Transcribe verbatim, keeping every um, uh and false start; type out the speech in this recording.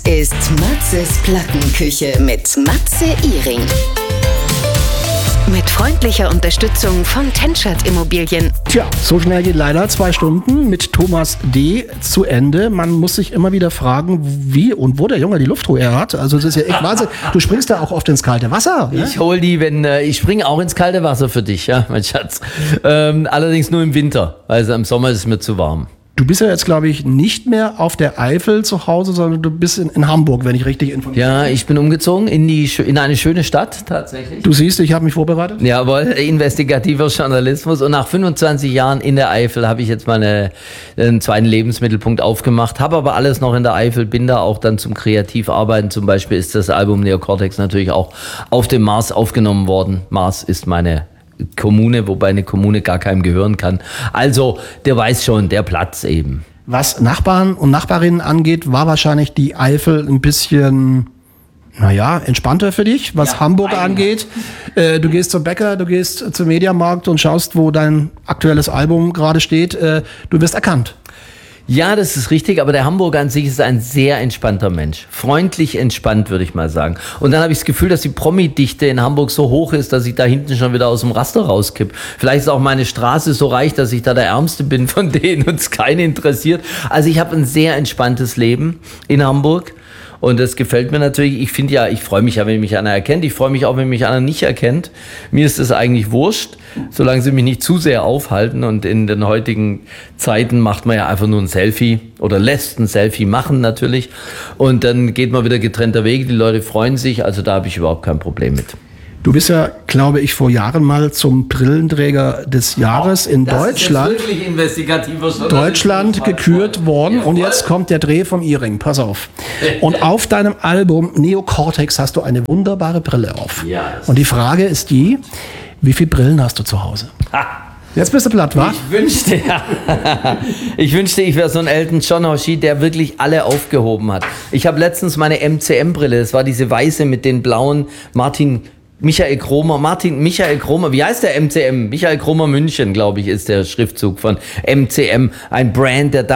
ist Matzes Plattenküche mit Matze Iring. Mit freundlicher Unterstützung von Tenschert Immobilien. Tja, so schnell geht leider zwei Stunden mit Thomas D. zu Ende. Man muss sich immer wieder fragen, wie und wo der Junge die Luftruhe her hat. Also es ist ja echt Wahnsinn. Du springst da auch oft ins kalte Wasser. Ich ja? hol die, wenn äh, ich springe auch ins kalte Wasser für dich, ja, mein Schatz. Ähm, allerdings nur im Winter, weil im Sommer ist es mir zu warm. Du bist ja jetzt, glaube ich, nicht mehr auf der Eifel zu Hause, sondern du bist in, in Hamburg, wenn ich richtig informiert bin. Ja, ich bin umgezogen in, die, in eine schöne Stadt, tatsächlich. Du siehst, ich habe mich vorbereitet. Jawohl, investigativer Journalismus. Und nach fünfundzwanzig Jahren in der Eifel habe ich jetzt mal eine, einen zweiten Lebensmittelpunkt aufgemacht, habe aber alles noch in der Eifel, bin da auch dann zum Kreativarbeiten. Zum Beispiel ist das Album Neocortex natürlich auch auf dem Mars aufgenommen worden. Mars ist meine Kommune, wobei eine Kommune gar keinem gehören kann. Also, der weiß schon, der Platz eben. Was Nachbarn und Nachbarinnen angeht, war wahrscheinlich die Eifel ein bisschen, naja, entspannter für dich, was ja, Hamburg eigentlich angeht. Äh, du gehst zum Bäcker, du gehst zum Mediamarkt und schaust, wo dein aktuelles Album gerade steht. Äh, du wirst erkannt. Ja, das ist richtig, aber der Hamburger an sich ist ein sehr entspannter Mensch. Freundlich entspannt, würde ich mal sagen. Und dann habe ich das Gefühl, dass die Promi-Dichte in Hamburg so hoch ist, dass ich da hinten schon wieder aus dem Raster rauskipp. Vielleicht ist auch meine Straße so reich, dass ich da der Ärmste bin von denen und es keinen interessiert. Also ich habe ein sehr entspanntes Leben in Hamburg. Und das gefällt mir natürlich. Ich finde ja, ich freue mich ja, wenn mich einer erkennt. Ich freue mich auch, wenn mich einer nicht erkennt. Mir ist das eigentlich wurscht, solange sie mich nicht zu sehr aufhalten. Und in den heutigen Zeiten macht man ja einfach nur ein Selfie oder lässt ein Selfie machen natürlich. Und dann geht man wieder getrennter Wege. Die Leute freuen sich. Also da habe ich überhaupt kein Problem mit. Du bist ja, glaube ich, vor Jahren mal zum Brillenträger des Jahres in das Deutschland, ist wirklich investigativer Deutschland gekürt worden. Und jetzt kommt der Dreh vom Iring. Pass auf. Und auf deinem Album Neocortex hast du eine wunderbare Brille auf. Ja, und die Frage ist die, wie viele Brillen hast du zu Hause? Ha. Jetzt bist du platt, wa? Ich wünschte, ja. ich wünschte, ich wäre so ein Elton John Hoshi, der wirklich alle aufgehoben hat. Ich habe letztens meine M C M-Brille, das war diese weiße mit den blauen Martin... Michael Kromer, Martin, Michael Kromer, wie heißt der M C M? Michael Kromer München, glaube ich, ist der Schriftzug von M C M. Ein Brand, der